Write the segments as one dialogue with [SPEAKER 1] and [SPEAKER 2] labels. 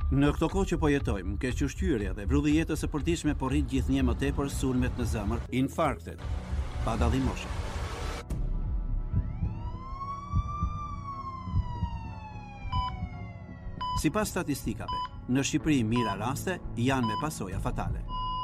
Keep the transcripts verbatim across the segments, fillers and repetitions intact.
[SPEAKER 1] Në këto kohë që po jetojmë, kequshqyrja dhe vrulli jetës së përditshme po rrit gjithnjë më tepër sulmet në zemër, infarktet, pa dallim moshe. Sipas statistikave, në Shqipëri mira raste janë me pasoja fatale.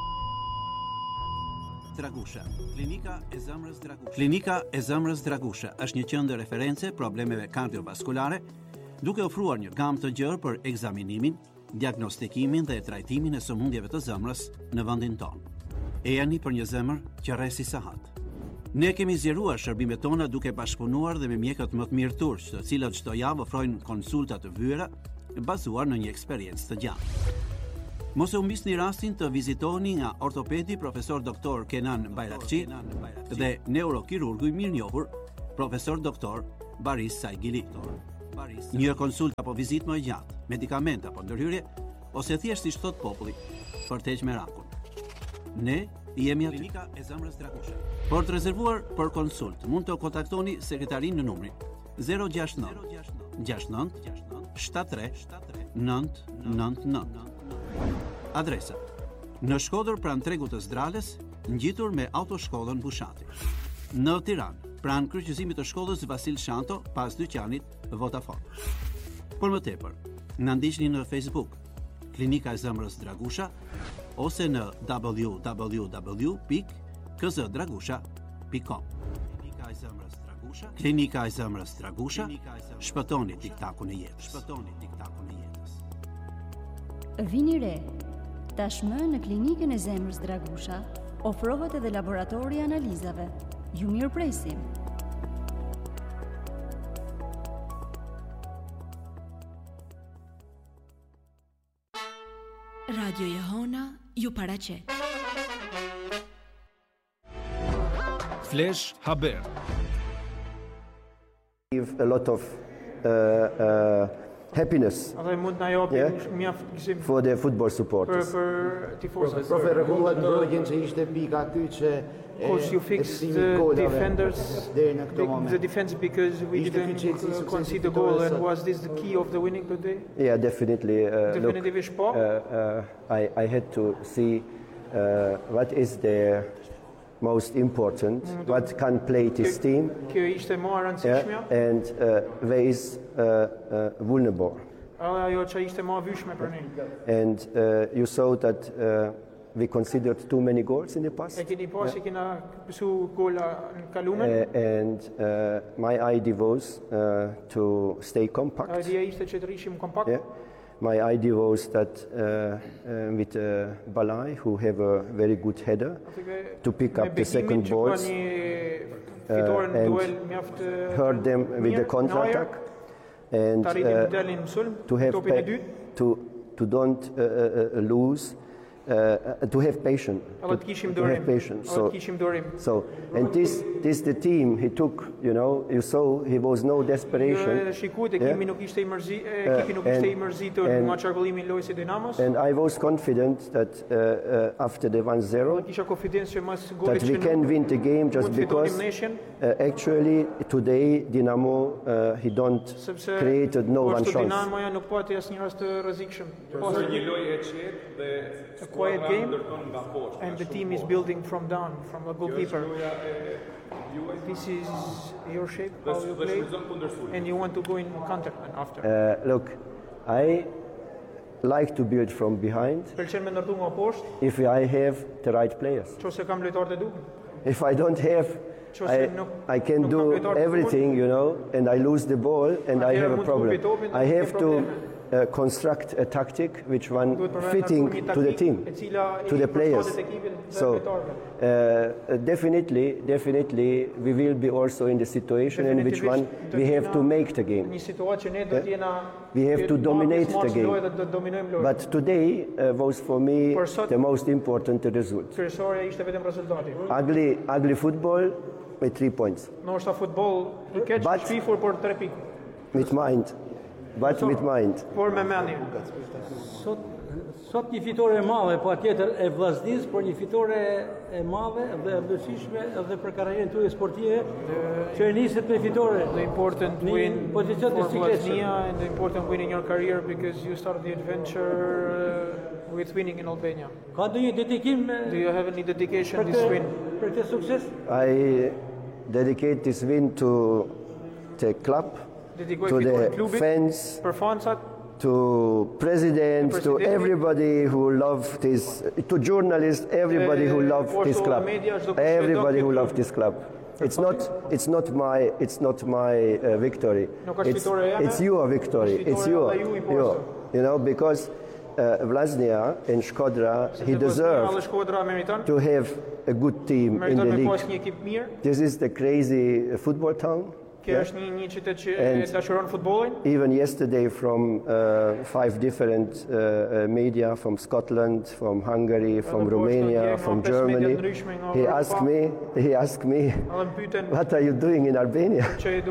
[SPEAKER 1] Dragusha, klinika e zemrës Dragusha. Klinika e zemrës Dragusha është një qendër reference problemeve kardiovaskulare, duke ofruar një gamë të gjerë për ekzaminimin, diagnostikimin dhe trajtimin e sëmundjeve të zemrës në vendin tonë. E jani për një zemër që rresi sahat. Ne kemi zgjeruar shërbimet tona duke bashkëpunuar dhe me mjekët më të mirë turq, të cilët çdo javë ofrojnë konsulta të vyera bazuar në një eksperiencë të gjatë. Mos e humbisni rastin të vizitoni nga ortopedi profesor doktor Kenan Bayrakçi dhe neurokirurgu i mirënjohur profesor doktor Baris Saigili. Një konsultë apo vizitë më e gjatë, medikament apo ndërhyrje, ose thjesht siç thot populli, për të heqë merakun. Ne jemi aty. Klinika e zemrës Dragusha. Por të rezervuar për konsult, mund të kontaktoni sekretarin në numrin zero gjasht nëntë gjasht nëntë shtat tre nëntë nëntë nëntë. Adresa: në Shkodër pranë tregut të Zdrales, ngjitur me autoshkollën Bushati. Në Tiranë, pranë kryqëzimit të shkollës Vasil Shanto, pas dyqanit Vodafone. Por më tepër, na ndiqni në Facebook, Klinika e zemrës Dragusha, ose në w w w pikë k z dragusha pikë com. Klinika e zemrës Dragusha, Klinika e zemrës Dragusha, shpëtoni tiktakun e jetës. Shpëtoni tiktakun e jetës.
[SPEAKER 2] Vini re. Tashmë në Klinikën e zemrës Dragusha ofrohet edhe laboratori i analizave. Ju mirëpresim.
[SPEAKER 3] Radio Jehona ju paraqet.
[SPEAKER 4] Flash Haber.
[SPEAKER 5] Give a lot of uh, uh, happiness, yeah, for the football supporters.
[SPEAKER 6] Profesor, rregullat ndrojën që ishte pika aty që
[SPEAKER 7] Because you fixed the defenders, the defense, because we didn't concede the goal, and was this the key of the winning today?
[SPEAKER 5] Yeah, definitely. Uh, look,
[SPEAKER 7] Definitivamente
[SPEAKER 5] uh, uh, I, I had to see uh, what is the most important, what can play this team,
[SPEAKER 7] Kjo ishte më e rëndësishmja,
[SPEAKER 5] yeah, and uh, where is uh, uh, vulnerable.
[SPEAKER 7] ajo që ishte më e vyshme për ne.
[SPEAKER 5] And uh, you saw that uh, we considered too many goals in the past.
[SPEAKER 7] E keni pas që kena pësu gola në kalumen.
[SPEAKER 5] Uh, and uh, my idea was uh, to stay compact.
[SPEAKER 7] Idea ishte që të rishim kompakt.
[SPEAKER 5] Yeah. My idea was that uh, uh, with uh, Balai, who have a very good header, to pick up the second balls uh, and hurt them with the counter-attack, and uh, to have pa- to to don't uh, uh, lose. Uh, to have patience, to, to have patience. So, so, and this, this the team he took. You know, you saw he was no desperation. Yeah? Uh, and, and I was confident that uh, uh, after the one zero, that we can win the game just because uh, actually today Dinamo uh, he don't created no one chance.
[SPEAKER 7] Quiet game, and the team is building from down, from the goalkeeper. This is your shape, how you play, and you want to go in counter after.
[SPEAKER 5] Uh, look, I like to build from behind if I have the right players. If I don't have, I, I can do everything, you know, and I lose the ball and I have a problem. I have to Uh, construct a tactic which one fitting to the team, to the players. So uh, definitely, definitely we will be also in the situation in which one we have to make the game. Uh, we have to dominate the game. But today uh, was for me the most important result. Ugly, ugly football with three points. But with mind. but with mind.
[SPEAKER 7] Por me mendje.
[SPEAKER 4] Sot sot një fitore e madhe, patjetër e vllaznisë, por një fitore e madhe dhe e vlerësishme edhe për karrierën tuaj sportive, që e niset me fitore.
[SPEAKER 7] The important win for Vllaznia and the important win in your career because you started the adventure uh, with winning in Albania.
[SPEAKER 4] Ka ndonjë dedikim?
[SPEAKER 7] Do you have any dedication this win?
[SPEAKER 4] Për këtë sukses?
[SPEAKER 5] I dedicate this win to the club, to the fans, to president, to everybody who loved this, to journalists, everybody who loved this club, everybody who loved this club. It's not, it's not my, it's not my uh, victory. It's, it's your victory. It's your, your, you know, because uh, Vllaznia and Shkodra, he deserved to have a good team in the league. This is the crazy football town. Yeah. And even yesterday from uh, five different uh, uh, media from Scotland, from Hungary, from Romania, from Germany, he asked me, he asked me, what are you doing in Albania?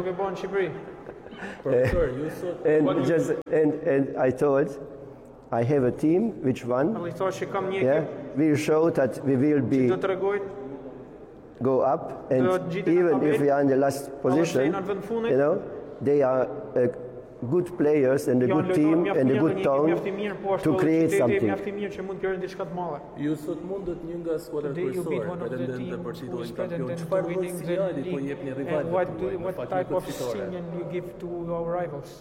[SPEAKER 5] uh, and, just, and, and I told, I have a team which won. Yeah, we show that we will be go up, and even if we are in the last position, you know, they are uh, good players and a good team and a good town to create something.
[SPEAKER 8] Ju sot mundët një nga skuadrat kryesore, pretendente për titullin kampion. Çfarë sinjali po jepni rivalëve?
[SPEAKER 7] What type of signal you give to our rivals?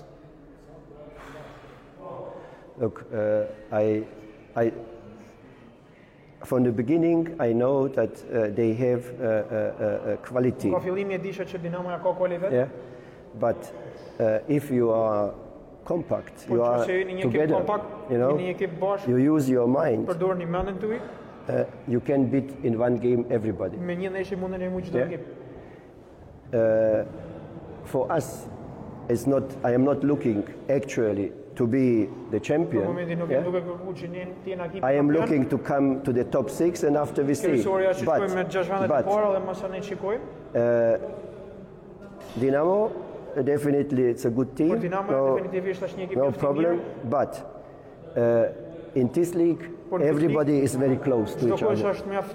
[SPEAKER 5] Look, uh, I, I. From the beginning, I know that uh, they have uh, uh, uh, quality. Yeah, but uh, if you are compact, you are together, you know, you use your mind, uh, you can beat in one game everybody. Yeah? Uh, for us, it's not, I am not looking actually to be the champion. Yeah? I am looking to come to the top six and after we see. But, but uh, Dinamo, definitely it's a good team, no, no problem. But uh, in this league, everybody is very close to each other.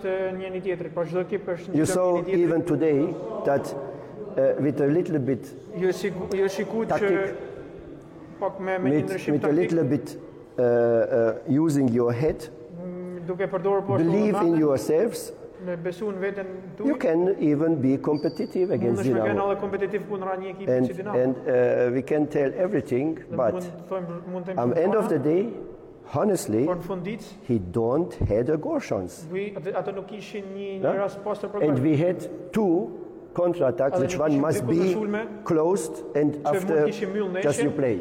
[SPEAKER 5] You saw even today that uh, with a little bit tactic, with, with a little bit uh, uh, using your head, believe in yourselves, you can even be competitive against Dinamo. And, and uh, we can tell everything, but at the end of the day, honestly, he don't had a goal chance. No? And we had two counter-attacks, which one must be closed and after just you play.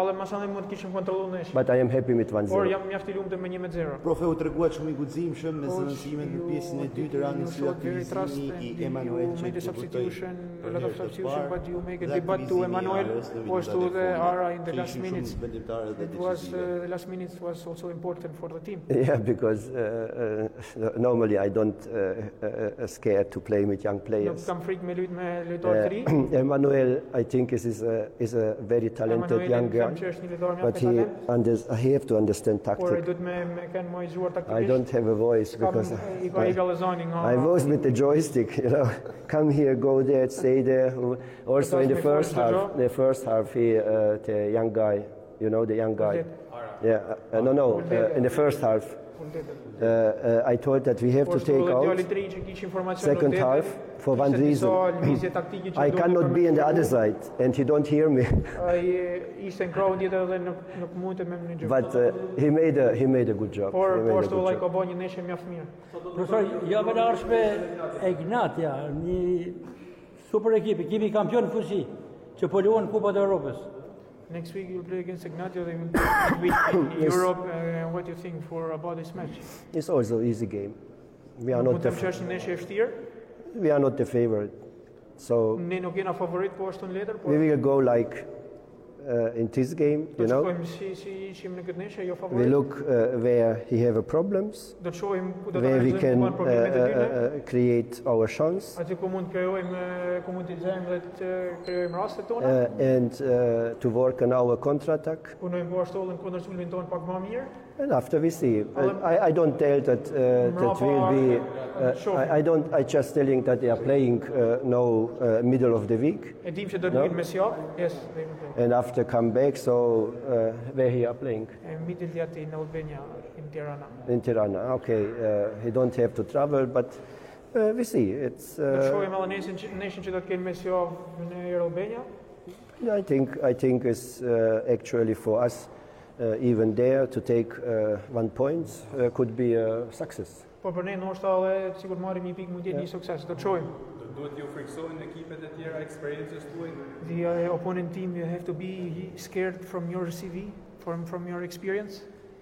[SPEAKER 5] But I am happy with one zero.
[SPEAKER 6] Profe, u treguat shumë i guximshëm me zëvendësimin në pjesën e dytë të rangës së aktivizimit i Emanuel që do substitution, a lot of substitution, but you make a debut to Emanuel was to the Ara in the last minutes. It was uh, the last minutes was also important for the team.
[SPEAKER 5] Yeah, because uh, uh, normally I don't uh, uh, scared to play with young players. Uh, Emanuel, I think is is a, is a very talented young guy. But he, under, he have to understand tactics. I don't have a voice because I, I was with the joystick, you know, come here, go there, stay there. Also in the first half, the first half, he, uh, the young guy, you know, the young guy. Yeah, uh, no, no, uh, in the first half. Uh, uh, I thought that we have to take out second half for one reason. I cannot be on the other side and he don't hear me. But uh, he made a he made a good job.
[SPEAKER 4] Profesor, javën e ardhshme e Gnatja, një super ekip, ekipi kampion fuqi që po luan Kupat e Europës.
[SPEAKER 7] Next week you'll play against Ignatia. They will win in yes. Europe. Uh, what do you think for about this match?
[SPEAKER 5] It's also an easy game. We are not the we are not the favorite. So we will go like uh, in this game, you know. We look uh, where he have a problems, where we can uh, uh, create our chance, uh, and uh, to work on our counter-attack. And after we see, uh, I, I don't tell that uh, that will be. Uh, I, I don't. I just telling that they are playing uh, now uh, middle of the week. No?
[SPEAKER 7] Yes,
[SPEAKER 5] and after come back, so uh, where he are playing?
[SPEAKER 7] In Albania, in Tirana.
[SPEAKER 5] In Tirana, okay. Uh, he don't have to travel, but uh, we see. It's. Uh, I think. I think it's uh, actually for us. Uh, even there to take uh, one point uh, could be a success.
[SPEAKER 7] Po për ne ndoshta edhe sikur marrim një pikë mund të jetë një sukses. Do të shohim.
[SPEAKER 8] Duhet ju frikësojnë ekipet e tjera eksperiencës tuaj.
[SPEAKER 7] The uh, opponent team you have to be scared from your C V, from from your experience.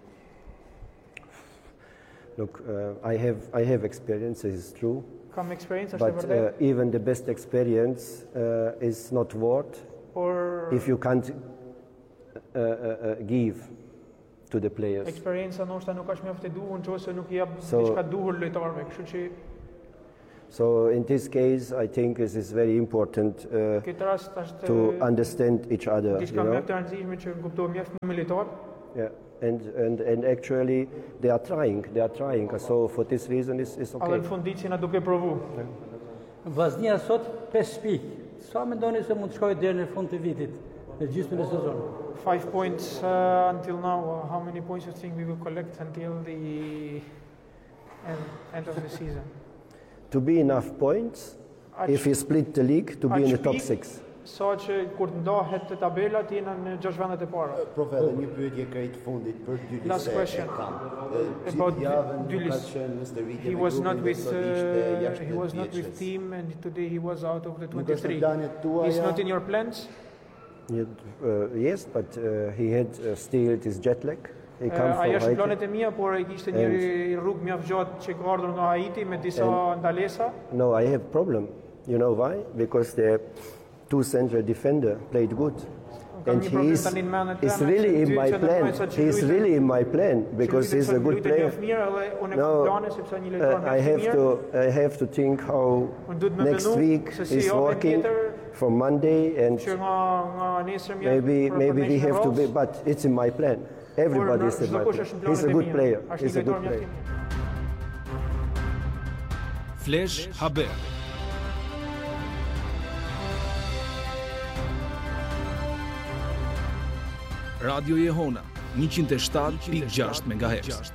[SPEAKER 5] Look, uh, I have I have experience, it's true.
[SPEAKER 7] Kam experience,
[SPEAKER 5] but uh, even the best experience uh, is not worth
[SPEAKER 7] or
[SPEAKER 5] if you can't Uh, uh, uh, give to the players.
[SPEAKER 7] Experienca ndoshta nuk është mjaft e duhur nëse nuk i jap diçka duhur lojtarëve, kështu që
[SPEAKER 5] So in this case I think it is very important uh, to understand each other, you know. Yeah. And and and actually they are trying, they are trying. So for this reason is is okay.
[SPEAKER 4] Vllaznia sot pesë pikë. Sa mendoni se mund të shkojë deri në fund të vitit? Në gjysmën e sezonit.
[SPEAKER 7] Five points uh, until now. Uh, how many points you think we will collect until the end, end of the season?
[SPEAKER 5] To be enough points, aq, if you split the league, to be in the top six.
[SPEAKER 7] Sa që kur ndahet te tabela ti në gjashtë vendet e para.
[SPEAKER 6] Prof, edhe një pyetje krejt fundit për dy listë.
[SPEAKER 7] Last question. About dy listë. He was not with uh, he was not with team and today he was out of the twenty-three. He's not in your plans?
[SPEAKER 5] Yeah, uh, yes, but uh, he had uh, still his jet lag. He come uh, from
[SPEAKER 7] Haiti. Ai planet e mia, por ai kishte një rrugë mjaft gjatë që ka ardhur nga Haiti me disa ndalesa.
[SPEAKER 5] No, I have problem. You know why? Because the two central defender played good. And he is he's really in my plan. He's really in my plan because he's a good player. No, uh, I have to I have to think how next week is working from Monday and maybe maybe we have to be, but it's in my plan. Everybody is in my plan. He's a good player. He's a good player.
[SPEAKER 9] Flash Haber. Radio Jehona njëqind e shtatë pikë gjashtë megahertz.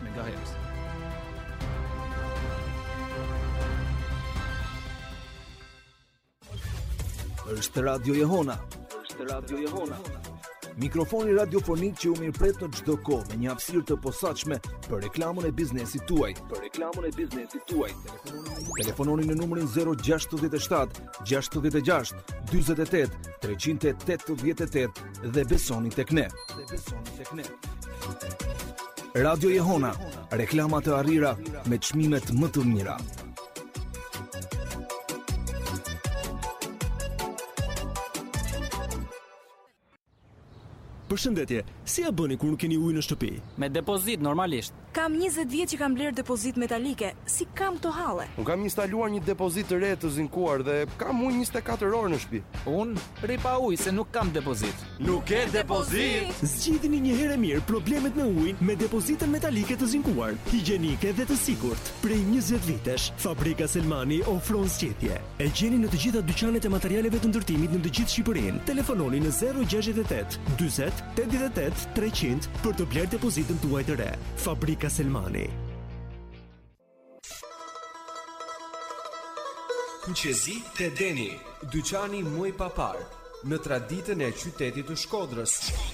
[SPEAKER 9] Është Radio Jehona. Është Radio Jehona. Mikrofoni radiofonik që u mirëpret në çdo kohë me një hapësirë të posaçme për reklamën e biznesit tuaj. Për reklamën e biznesit tuaj. Telefononi në numrin zero gjasht shtat gjasht gjasht dyzet e tetë treqind e tetëdhjetë e tetë dhe besoni tek ne. Dhe besoni tek ne. Radio Jehona, reklama të arrira me çmimet më të mira.
[SPEAKER 10] Përshëndetje, si e bëni kur nuk keni ujë në shtëpi?
[SPEAKER 11] Me depozit normalisht.
[SPEAKER 12] Kam njëzet vjet që kam bler depozit metalike. Si kam këto halle?
[SPEAKER 13] Unë kam instaluar një depozit të re të zinkuar dhe kam ujë njëzet e katër orë në shtëpi.
[SPEAKER 11] Unë rri pa ujë se nuk kam depozit.
[SPEAKER 10] Nuk ke depozit? Zgjidhni një herë mirë problemet me ujin me depozitën metalike të zinkuar, higjienike dhe të sigurt. Prej njëzet vitesh, Fabrika Selmani ofron zgjedhje. E gjeni në të gjitha dyqanet e materialeve të ndërtimit në të gjithë Shqipërinë. Telefononi në zero gjashtëdhjetë e tetë dyzet tetëdhjetë e tetë treqind për të bler depozitën tuaj të re. Fabrika Selmani.
[SPEAKER 14] Kuqezi te Deni, dyqani muj papar, në traditën e qytetit të Shkodrës.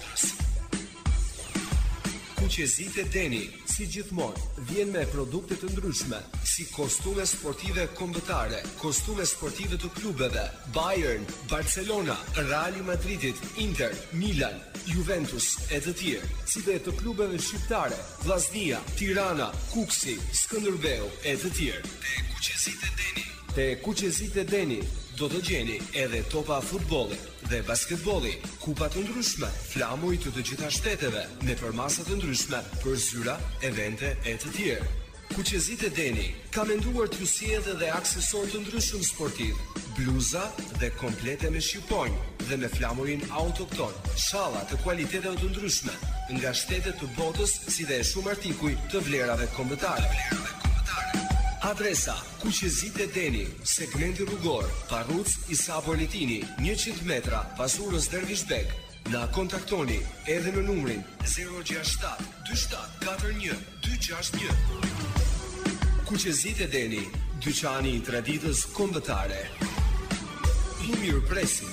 [SPEAKER 14] Kuqezi te Deni, si gjithmonë, vjen me produkte të ndryshme, si kostume sportive kombëtare, kostume sportive të klubeve, Bayern, Barcelona, Real Madridit, Inter, Milan, Juventus e të tjerë, si dhe të klubeve shqiptare, Vllaznia, Tirana, Kuksi, Skënderbeu e të tjerë. Te Kuqezit e Deni. Te Kuqezit e Deni, do të gjeni edhe topa futbolli dhe basketbolli, kupa të ndryshme, flamuj të të gjitha shteteve, me përmasa të ndryshme për zyra, evente e të tjerë. Kuqezit e Deni ka menduar t'ju sjellë dhe aksesor të ndryshëm sportiv, bluza dhe komplete me shqiponjë dhe me flamurin autokton, shalla të kualiteteve të ndryshme, nga shtetet të botës si dhe shumë artikuj të vlerave kombëtare. Adresa: Kuqezit e Deni, segmenti rrugor, Parruc Isa Bolitini, njëqind metra pas urës Dervishbek. Na kontaktoni edhe në numrin zero gjasht shtat dy shtat katër një dy gjasht një. Kuqezit e Deni, dyqani i traditës kombëtare. I mirëpresim.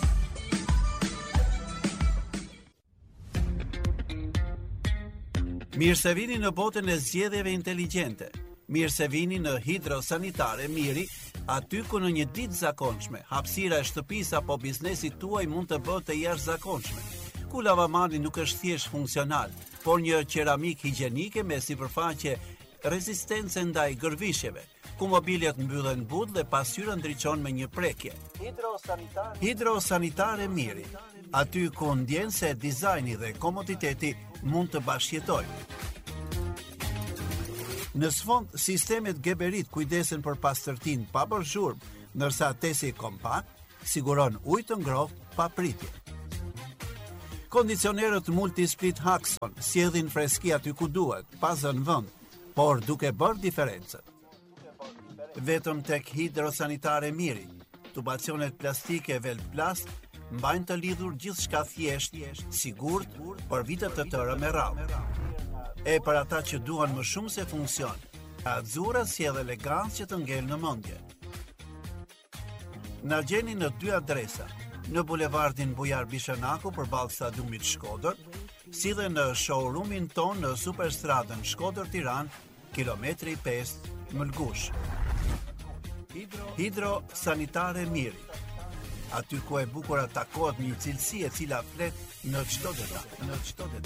[SPEAKER 1] Mirë se vini në botën e zgjedhjeve inteligjente. Mirë se vini në Hidrosanitare Miri, aty ku në një ditë zakonshme, hapësira e shtëpisë apo biznesit tuaj mund të bëhet të jashtëzakonshme. Ku lavamani nuk është thjesht funksional, por një qeramik higjienike me sipërfaqe rezistence ndaj gërvishjeve, ku mobiljet mbyllen but dhe pasqyra ndriçon me një prekje. Hidrosanitare Hidrosanitare Miri, aty ku ndjen se dizajni dhe komoditeti mund të bashkëjetojnë. Në sfond, sistemet Geberit kujdesen për pastërtin pa bërë zhurmë, ndërsa tesi kompakt siguron ujë të ngrohtë pa pritje. Kondicionerët Multisplit Haxon sjellin freski aty ku duhet, pa zënë vend, por duke bërë diferencën. Vetëm tek Hidrosanitare Miri, tubacionet plastike Velplast mbajnë të lidhur gjithçka thjesht, sigurt për vite të tëra me radhë. E për ata që duan më shumë se funksion, Azura sjell elegancë që të ngel në mendje. Na gjeni në dy adresa, në bulevardin Bujar Bishanaku përballë stadiumit Shkodër, si dhe në showroomin ton në Superstradën Shkodër-Tiranë, kilometri pesë Mëlgush. Hidrosanitare Miri, aty ku e bukur takohet një cilësi e cila flet në çdo detaj, në çdo detaj.